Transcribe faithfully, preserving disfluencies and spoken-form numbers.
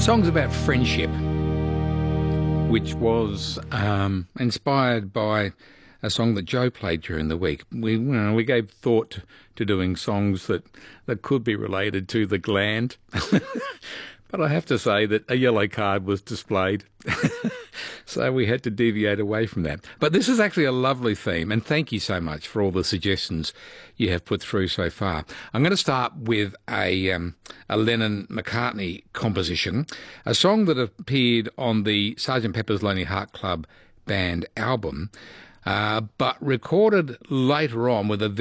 Songs about friendship, which was um, inspired by a song that Joe played during the week. We you know, we gave thought to, to doing songs that, that could be related to the gland. But I have to say that a yellow card was displayed. So we had to deviate away from that. But this is actually a lovely theme, and thank you so much for all the suggestions you have put through so far. I'm going to start with a, um, a Lennon-McCartney composition, a song that appeared on the Sergeant Pepper's Lonely Heart Club Band album, uh, but recorded later on with a